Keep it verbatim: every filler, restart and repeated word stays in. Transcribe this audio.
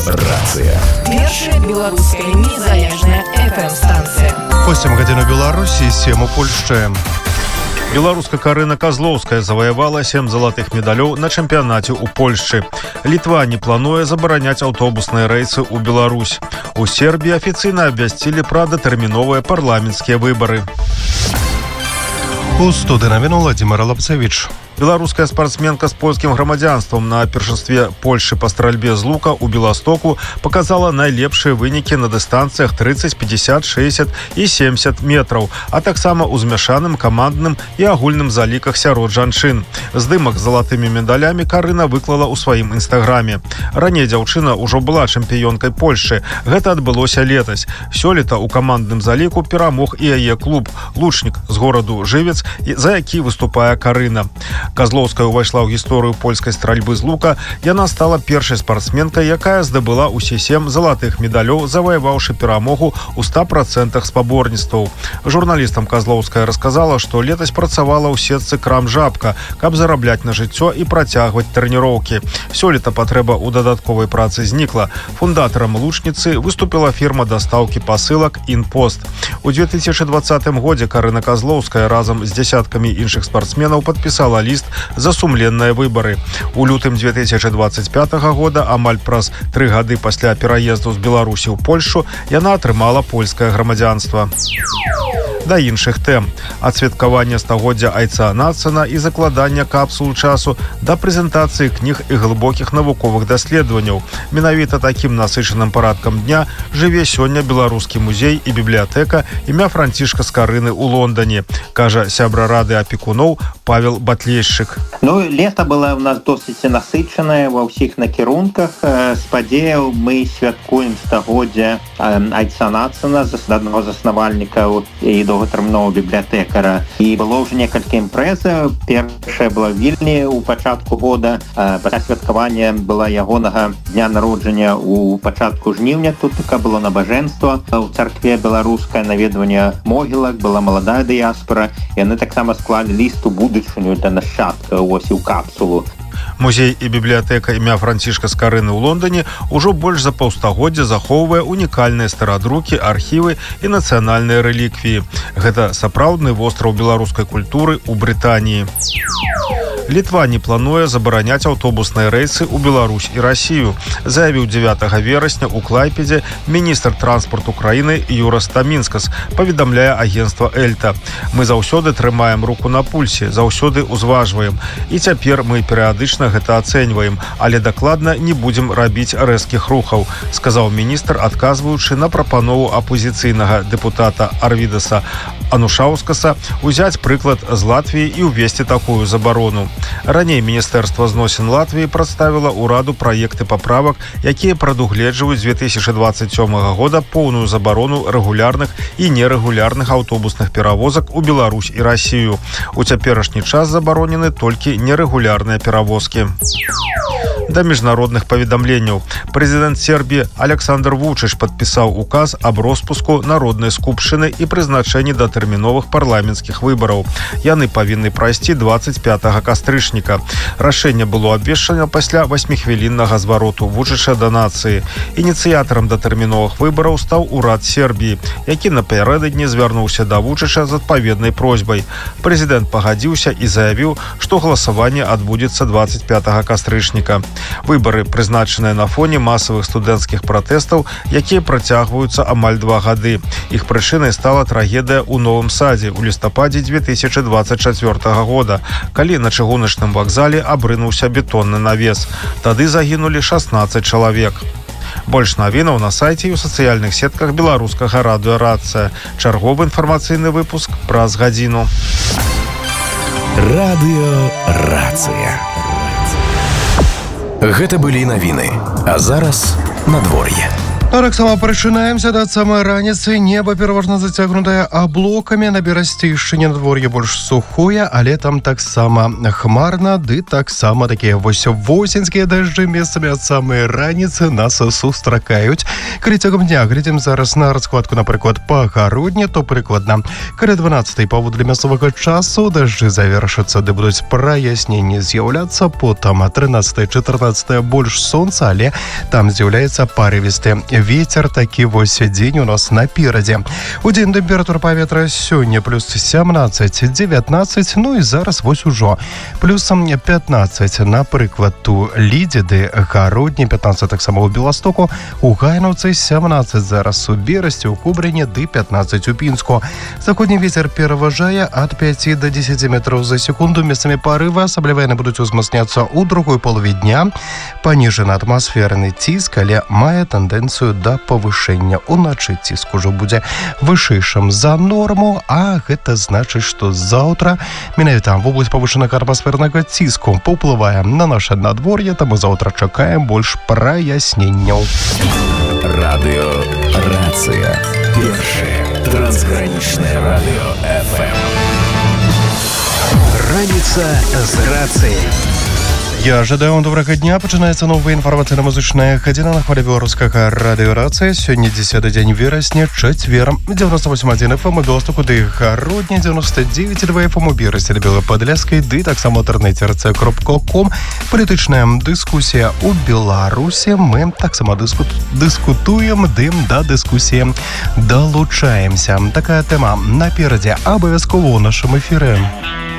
Рацыя. Першая беларуская незалежная эф эм-станцыя. восемь гадзін у Беларусі, сем у Польшчы. Беларуска Карына Казлоўская заваявала сем залатых медалёў на чэмпіянаце ў Польшчы. Літва не плануе забараняць аўтобусныя рэйсы ў Беларусь. У Сербіі афіцыйна абвясцілі пра датэрміновыя парламенцкія выбары. У студыі навіну Владимир Лапцевич. Беларуская спортсменка з польскім грамадзянствам на першынстве Польшчы па стральбе з лука ў Беластоку показала найлепшыя вынікі на дыстанцыях тридцать, пятьдесят, шестьдесят і семьдесят метраў, а таксама ў змяшаным камандным і агульным заліках сярод жанчын. Здымак з залатымі медалямі Карына выклала ў сваім інстаграме. Раней дзяўчына ўжо была чэмпіёнкай Польшчы. Гэта адбылося летась. Сёлета ў камандным заліку перамог і яе клуб «Лучнік» з гораду Жывец, за які выступае Карына. Казлоўская ўвайшла ў гісторыю польскай стральбы з лука. Яна стала першай спартсменкай, якая здабыла ўсе сем залатых медалёў, заваяваўшы перамогу ў ста процентах спаборніцтваў. Журналістам Казлоўская расказала, што летась працавала ў сетцы крам «Жабка», каб зарабляць на жыццё і працягваць трэніроўкі. Сёлета патрэба ў дадатковай працы знікла. Фундатарам «Лучніцы» выступіла фірма дастаўкі пасылак «Інпост». У две тысячи двадцатым годзе Карына Казлоўская разам з дзясяткамі іншых спартсменаў падпісала ліст за сумленныя выбары. У лютым две тысячи двадцать пятага года, амаль праз тры гады пасля пераезду з Беларусі ў Польшчу, яна атрымала польскае грамадзянства. Да іншых тэм. Ад святкавання стагоддзя айца Нацана і закладання капсул часу да прэзентацыі кніг і глыбокіх навуковых даследаванняў. Менавіта такім насычаным парадкам дня жыве сёння беларускі музей і бібліятэка імя Францішка Скарыны ў Лондоне, кажа сябра рады апекуноў Павел Батлейшчык. Ну, лето было у нас досыць насычанае ва ўсіх накірунках. Спадзеяў мы святкуем стагоддзя айца Нацана, аднаго з заснавальнікаў і доўгатэрміновага бібліятэкара. І было ўжо некалькі імпрэзаў. Першая была в Вільні ў пачатку года. Пасля святкавання была ягонага дня народжання ў пачатку жніўня. Тут такое было набажэнства. У царкве беларускае наведванне могілак, была маладая дыяспара. Яны таксама склалі ліст у будучыню для нашчадкаў ось у капсулу. Музей і бібліятэка імя Францішка Скарыны ў Лондоне ўжо больш за паўстагоддзя захоўвае унікальныя старадрукі, архівы і нацыянальныя рэліквіі. Гэта сапраўдны востраў беларускай культуры ў Брытаніі. Літва не плануе забараняць аўтобусныя рэйсы ў Беларусь і Расію, заявіў дзевятага верасня ў Клайпедзе міністр транспарту краіны Юра Стамінскас, паведамляе агенцтва Эльта. Мы заўсёды трымаем руку на пульсе, заўсёды ўзважваем. І цяпер мы перыядычна гэта ацэньваем, але дакладна не будзем рабіць рэзкіх рухаў, сказаў міністр, адказваючы на прапанову апозіцыйнага дэпутата Арвідаса Анушаўскаса узяць прыклад з Латвіі і ўвесці такую забарону. Раней Міністэрства зносін Латвіі прадставіла ўраду праекты паправак, якія прадугледжваюць з две тысячи двадцать сёмага года поўную забарону рэгулярных і нерэгулярных аўтобусных перавозак у Беларусь і Расію. У цяперашні час забаронены толькі нерэгулярныя перавозкі. Да міжнародных паведамленняў. Прэзідэнт Сербіі Александр Вучыч падпісаў указ аб роспуску народнай скупшчыны і прызначэнні датэрміновых парламенцкіх выбараў. Яны павінны прайсці двадцать пятага кастрычніка. Рашэнне было абвешчана пасля васьміхвіліннага звароту Вучыча да нацыі. Ініцыятарам датэрміновых выбараў стаў урад Сербіі, які напярэдадні звярнуўся да Вучыча з адпаведнай просьбай. Прэзідэнт пагадзіўся і заявіў, што галасаванне адбудзецца двадцать пятага кастрычніка. Выбары прызначаныя на фоне масавых студэнцкіх пратэстаў, якія працягваюцца амаль два гады. Іх прычынай стала трагедыя ў Новым Садзе ў лістападзе две тысячи двадцать чацвёртага года, калі на чыгуначным вакзале абрынуўся бетонны навес. Тады загінулі шаснаццаць чалавек. Больш навінаў на сайце і ў сацыяльных сетках беларускага радыё «Рацыя». Чарговы інфармацыйны выпуск праз гадзіну. Радыё «Рацыя». Гэта былі навіны. А зараз надвор'е. Ну, таксама прачынаемся да самай раніцы. Неба пераважна зацягнутае аблокамі. На берасці яшчэ надвор'е больш сухое, але там таксама хмарна, ды таксама такія вось восеньскія дажджы месцамі ад самай раніцы нас сустракаюць. Калі цягам дня глядзім зараз на раскладку, напрыклад, па гародні, то прыкладна каля дванаццатай паводле мясцовага часу дажджы завершацца, ды будуць праясненні з'яўляцца, потым трынаццатае чатырнаццатае больш сонца, але там з'яўляецца парывісты ветер. Такі вось дзень у нас наперадзе. У дзень тэмпература паветра сёння плюс сямнаццаць дзевятнаццаць, ну і зараз вось ужо плюсам пятнаццаць, напрыклад, у Лідзі, гародні, пятнаццаць таксама ў Беластоку, у Гайнаўцы сямнаццаць зараз у Берасці, у Кубрыне, ды пятнаццаць у Пінску. Заходні вецер пераважае ад пяці да дзесяці метраў за секунду. Месцамі парывы асабліва яны будуць узмацняцца ў другой палове дня. Паніжаны атмасферны ціск, але мае тэндэнцыю да павышэння. Уначы ціск ужо будзе вышэйшым за норму, а гэта значыць, што заўтра менавіта вобласць павышанага атмасфернага ціску паўплывае на наша надвор'е, таму заўтра чакаем больш праясненняў. Радыё Рацыя. Першае трансгранічнае радыё эф эм. Раніца з рацыяй. Я жадаю вам добрага дня. Пачынаецца новая інфармацыйна-музычная гадзіна на хвале беларускага радыё Рацыя. Сёння дзесяты дзень верасня, чацвер, дзевяносто восемь адзін эф эм у Беластоку, ды гародні, дзевяносто девять два эф эм у Берасці, Белападляскай, ды таксама ў інтэрнэце эр цэ кропка ком. Палітычная дыскусія ў Беларусі. Мы таксама дыску... дыскутуем, дым да дыскусіі далучаемся. Такая тэма наперадзе абавязкова ў нашым эфіры.